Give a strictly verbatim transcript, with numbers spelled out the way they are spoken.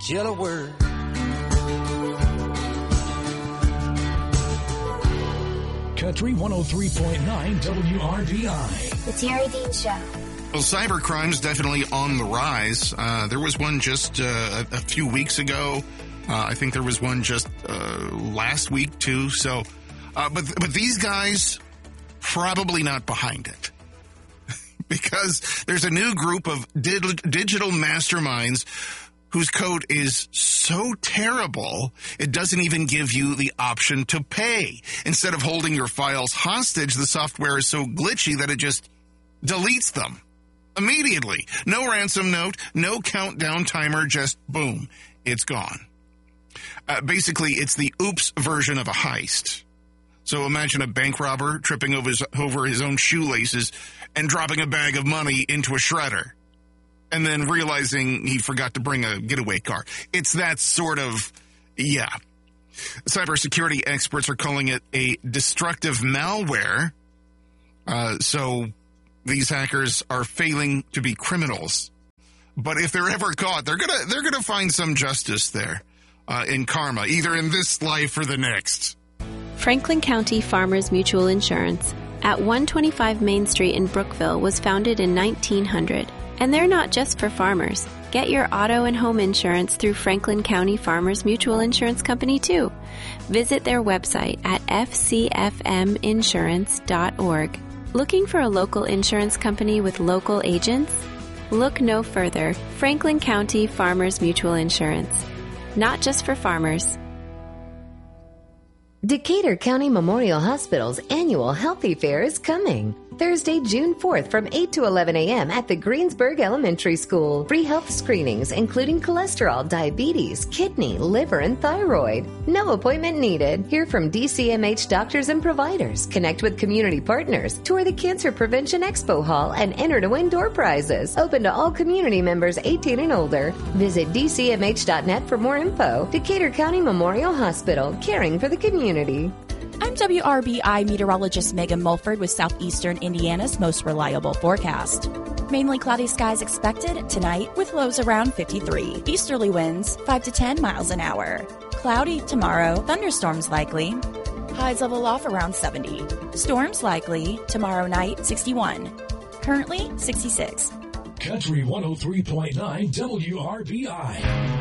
jello word. Country one oh three point nine W R B I. The Terry Dean Show. Well, cyber crime's definitely on the rise. Uh, there was one just uh, a, a few weeks ago. Uh, I think there was one just uh, last week too. So, uh, but but these guys probably not behind it because there's a new group of did, digital masterminds whose code is so terrible, it doesn't even give you the option to pay. Instead of holding your files hostage, the software is so glitchy that it just deletes them immediately. No ransom note, no countdown timer, just boom, it's gone. Uh, basically, it's the oops version of a heist. So imagine a bank robber tripping over his, over his own shoelaces and dropping a bag of money into a shredder, and then realizing he forgot to bring a getaway car. It's that sort of, yeah. Cybersecurity experts are calling it a destructive malware. Uh, so these hackers are failing to be criminals. But if they're ever caught, they're gonna they're gonna find some justice there uh, in karma, either in this life or the next. Franklin County Farmers Mutual Insurance at one twenty-five Main Street in Brookville was founded in nineteen hundred. And they're not just for farmers. Get your auto and home insurance through Franklin County Farmers Mutual Insurance Company, too. Visit their website at f c f m insurance dot org. Looking for a local insurance company with local agents? Look no further. Franklin County Farmers Mutual Insurance. Not just for farmers. Decatur County Memorial Hospital's annual Healthy Fair is coming. Thursday, June fourth from eight to eleven a.m. at the Greensburg Elementary School. Free health screenings including cholesterol, diabetes, kidney, liver, and thyroid. No appointment needed. Hear from D C M H doctors and providers. Connect with community partners. Tour the Cancer Prevention Expo Hall and enter to win door prizes. Open to all community members eighteen and older. Visit d c m h dot net for more info. Decatur County Memorial Hospital, caring for the community. I'm W R B I meteorologist Megan Mulford with Southeastern Indiana's most reliable forecast. Mainly cloudy skies expected tonight with lows around fifty-three. Easterly winds five to ten miles an hour. Cloudy tomorrow, thunderstorms likely. Highs level off around seventy. Storms likely tomorrow night, sixty-one. Currently, sixty-six. Country one oh three point nine W R B I.